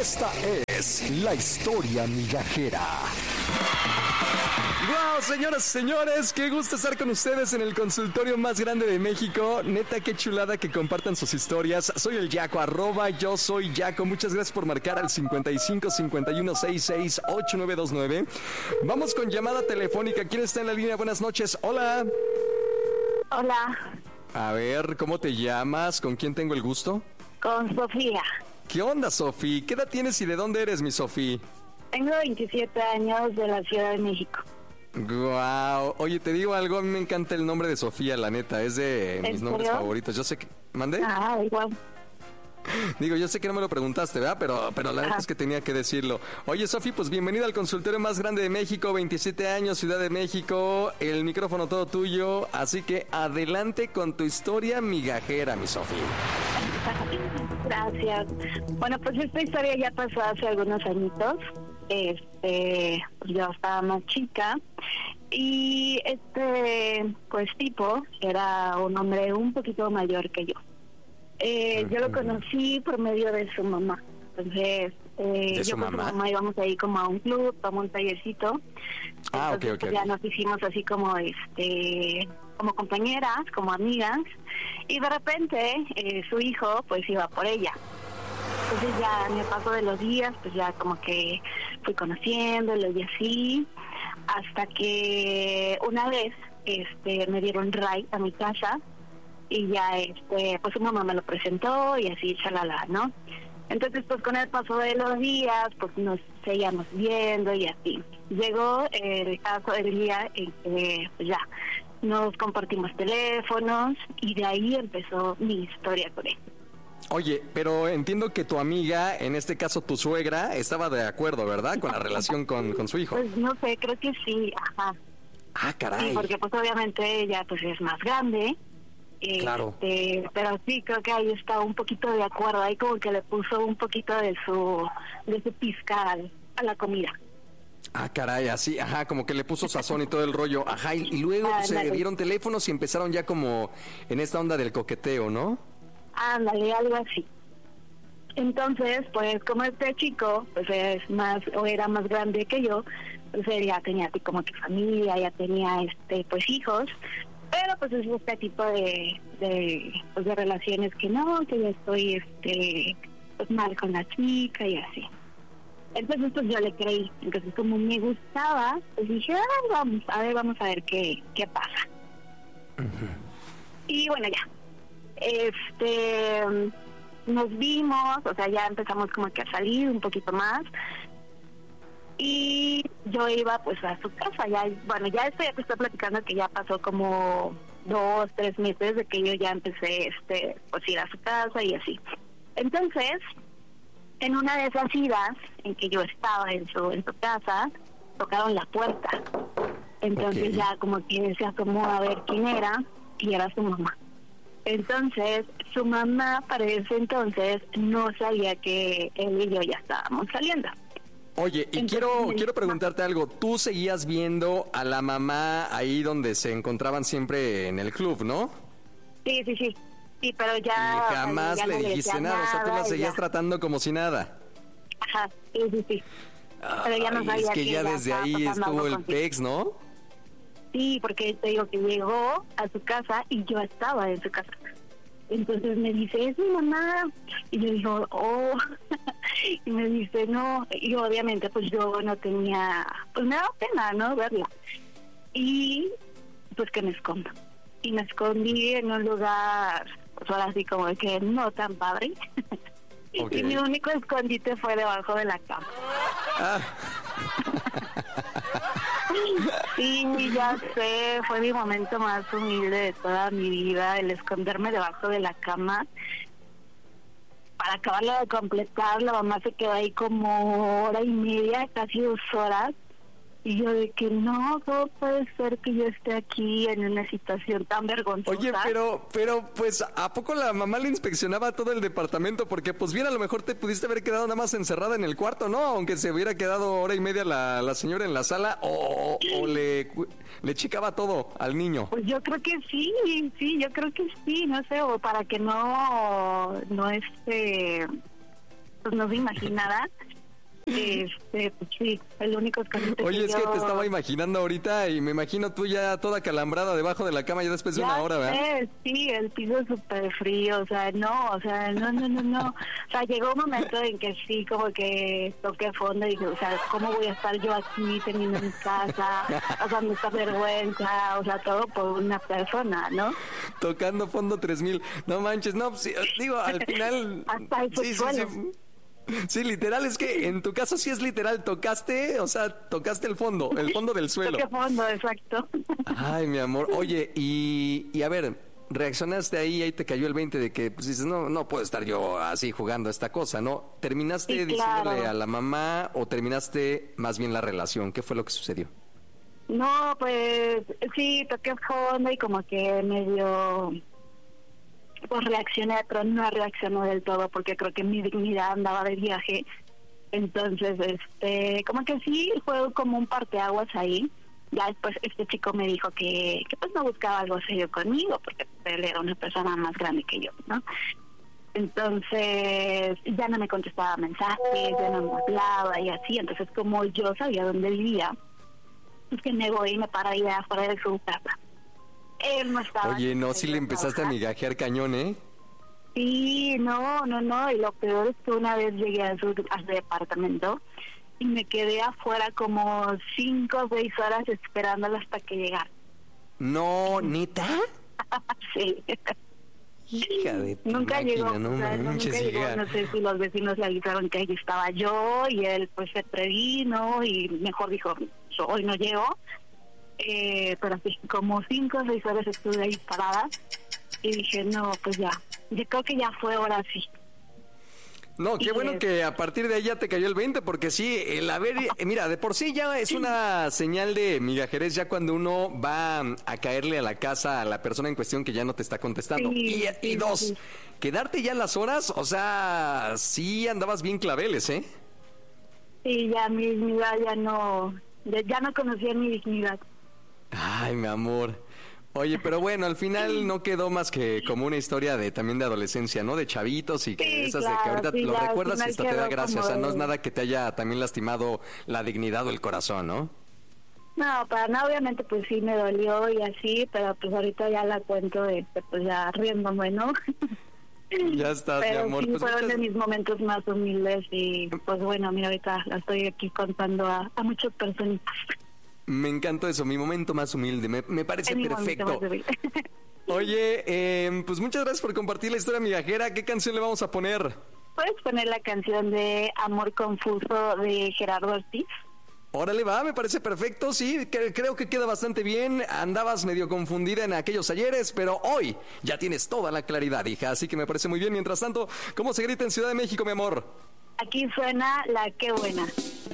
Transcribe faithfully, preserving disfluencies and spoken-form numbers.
Esta es la historia migajera. ¡Wow, señoras y señores! ¡Qué gusto estar con ustedes en el consultorio más grande de México! Neta, qué chulada que compartan sus historias. Soy el Yaco, arroba yo soy Yaco. Muchas gracias por marcar al cincuenta y cinco, cincuenta y uno, sesenta y seis, ochenta y nueve veintinueve. Vamos con llamada telefónica. ¿Quién está en la línea? Buenas noches. Hola. Hola. A ver, ¿cómo te llamas? ¿Con quién tengo el gusto? Con Sofía. ¿Qué onda, Sofi? ¿Qué edad tienes y de dónde eres, mi Sofi? Tengo veintisiete años, de la Ciudad de México. Wow. Oye, te digo algo, a mí me encanta el nombre de Sofía, la neta, es de mis nombres favoritos. Yo sé que... ¿Mandé? Ah, igual. Digo, yo sé que no me lo preguntaste, ¿verdad? Pero, pero la neta es que tenía que decirlo. Oye, Sofi, pues bienvenida al consultorio más grande de México, veintisiete años, Ciudad de México, el micrófono todo tuyo, así que adelante con tu historia migajera, mi Sofi. Gracias. Bueno, pues esta historia ya pasó hace algunos añitos. Este, pues yo estaba más chica y este, pues tipo, era un hombre un poquito mayor que yo. Eh, yo lo conocí por medio de su mamá. Entonces, eh, yo con su mamá íbamos ahí como a un club, a un tallercito. Ah, Entonces, ok, ok. Pues ya nos hicimos así como este, como compañeras, como amigas, y de repente eh, su hijo pues iba por ella. Entonces ya en el paso de los días, pues ya como que fui conociéndolo y así, hasta que una vez este me dieron ride a mi casa y ya este pues su mamá me lo presentó y así, chalala, ¿no? Entonces pues con el paso de los días pues nos seguíamos viendo y así. Llegó el caso del día en que pues ya nos compartimos teléfonos y de ahí empezó mi historia con él. Oye, pero entiendo que tu amiga, en este caso tu suegra, estaba de acuerdo, ¿verdad? Con la relación con, con su hijo. Pues no sé, creo que sí, ajá. Ah, caray. Sí, porque pues obviamente ella pues es más grande. Claro. Este, pero sí, creo que ahí está un poquito de acuerdo, ahí como que le puso un poquito de su, de su pizca al, a la comida. Ah, caray, así, ajá, como que le puso sazón y todo el rollo, ajá, y, y luego Ah, se dale. dieron teléfonos y empezaron ya como en esta onda del coqueteo, ¿no? Ándale, algo así. Entonces, pues como este chico pues es más o era más grande que yo, pues él ya tenía así como que familia, ya tenía este pues hijos, pero pues es este tipo de de, pues, de relaciones que no, que yo estoy este pues mal con la chica y así. Entonces pues yo le creí, entonces como me gustaba, pues dije, ah, vamos, a ver, vamos a ver qué, qué pasa. Uh-huh. Y bueno, ya. Este, nos vimos, o sea, ya empezamos como que a salir un poquito más y yo iba pues a su casa, ya, bueno, ya estoy, te estoy platicando que ya pasó como dos, tres meses de que yo ya empecé, este, pues ir a su casa y así. Entonces, en una de esas idas en que yo estaba en su, en su casa, tocaron la puerta, entonces okay. Ya como que se asomó a ver quién era y era su mamá. Entonces, su mamá para ese entonces no sabía que él y yo ya estábamos saliendo. Oye, y entonces, quiero quiero preguntarte algo. ¿Tú seguías viendo a la mamá ahí donde se encontraban siempre en el club, no? Sí, sí, sí. Sí, pero ya... Y jamás ya le no dijiste nada, nada, o sea, tú la seguías ya. tratando como si nada. Ajá, sí, sí, sí. Ay, pero ya no sabía es que, que ya desde ahí estuvo el pex, ¿no? Sí, porque te digo que llegó a su casa y yo estaba en su casa. Entonces me dice, es mi mamá. Y yo digo, oh. Y me dice, no. Y obviamente pues yo no tenía, pues me daba pena, ¿no? Verla. Y pues que me escondo. Y me escondí en un lugar, pues ahora así como que no tan padre. Okay. Y mi único escondite fue debajo de la cama. Ah. Sí, ya sé, fue mi momento más humilde de toda mi vida, el esconderme debajo de la cama. Para acabarla de completar, la mamá se quedó ahí como hora y media, casi dos horas. Y yo de que no, ¿cómo puede ser que yo esté aquí en una situación tan vergonzosa? Oye, pero, pero, pues, ¿a poco la mamá le inspeccionaba todo el departamento? Porque, pues bien, a lo mejor te pudiste haber quedado nada más encerrada en el cuarto, ¿no? Aunque se hubiera quedado hora y media la, la señora en la sala, o, o le, le chicaba todo al niño. Pues yo creo que sí, sí, yo creo que sí, no sé, o para que no, no este... pues no se imaginara. Este, pues sí, el único escondite Oye, que es yo... que te estaba imaginando ahorita y me imagino tú ya toda calambrada debajo de la cama ya después de Ya una hora, ¿verdad? sé, sí, el piso es súper frío, o sea, no, o sea, no, no, no, no. O sea, llegó un momento en que sí, como que toqué fondo y dije, o sea, ¿cómo voy a estar yo aquí teniendo mi casa, pasando esta vergüenza? O sea, todo por una persona, ¿no? Tocando fondo tres mil. No manches, no, pues, sí, digo, al final... Hasta el sí, sí, subsuelo. sí. Sí, literal, es que en tu caso sí es literal, tocaste, o sea, tocaste el fondo, el fondo del suelo. Toqué fondo, exacto. Ay, mi amor, oye, y, y a ver, reaccionaste ahí, ahí te cayó el veinte de que, pues dices, no, no puedo estar yo así jugando a esta cosa, ¿no? ¿Terminaste Sí, diciéndole claro. a la mamá o terminaste más bien la relación? ¿Qué fue lo que sucedió? No, pues sí, toqué fondo y como que medio... pues reaccioné, pero no reaccionó del todo porque creo que mi dignidad andaba de viaje. Entonces, este, como que sí, fue como un parteaguas ahí. Ya después este chico me dijo que, que pues no buscaba algo serio conmigo porque él era una persona más grande que yo, ¿no? Entonces, ya no me contestaba mensajes, ya no me hablaba y así. Entonces, como yo sabía dónde vivía, es que me voy y me para ahí afuera de su casa. Él no estaba. Oye, no, sí le empezaste a migajear cañón, ¿eh? Sí, no, no, no, y lo peor es que una vez llegué a su, a su departamento y me quedé afuera como cinco o seis horas esperándolo hasta que llegara. No, ¿neta? Sí. Hija de tu Nunca máquina, llegó, no o sea, no, manches, nunca llegó, hija. no sé si los vecinos le avisaron que ahí estaba yo y él pues se previno y mejor dijo, "So, hoy no llego". Eh, pero así como cinco o seis horas estuve ahí parada y dije, no, pues ya, yo creo que ya fue ahora sí. No, qué Y bueno es- que a partir de ahí ya te cayó el veinte, porque sí, el haber, eh, mira, de por sí ya es una señal de migajerez ya cuando uno va a caerle a la casa a la persona en cuestión que ya no te está contestando. Sí, y, y sí, dos, sí. quedarte ya las horas, o sea, sí andabas bien claveles, ¿eh? Sí, ya mi dignidad ya no, ya, ya no conocía mi dignidad. Ay, mi amor. Oye, pero bueno, al final no quedó más que como una historia de también de adolescencia, ¿no? De chavitos y que Sí, esas de claro, que ahorita sí, lo ya al recuerdas y final hasta te da quedó gracia. O sea, como no es de- nada que te haya también lastimado la dignidad o el corazón, ¿no? No, para nada, obviamente pues sí me dolió y así, pero pues ahorita ya la cuento este, pues ya riéndome, ¿no? Ya estás, mi Pero amor. sí Pues fueron muchas- de mis momentos más humildes y pues bueno, mira, ahorita la estoy aquí contando a, a muchas personas. Me encantó eso, mi momento más humilde, me, me parece Es mi momento perfecto. más humilde. Oye, eh, pues muchas gracias por compartir la historia migajera. ¿Qué canción le vamos a poner? ¿Puedes poner la canción de Amor Confuso de Gerardo Ortiz? Órale, va, me parece perfecto, sí, que- creo que queda bastante bien. Andabas medio confundida en aquellos ayeres, pero hoy ya tienes toda la claridad, hija, así que me parece muy bien. Mientras tanto, ¿cómo se grita en Ciudad de México, mi amor? Aquí suena la Qué Buena.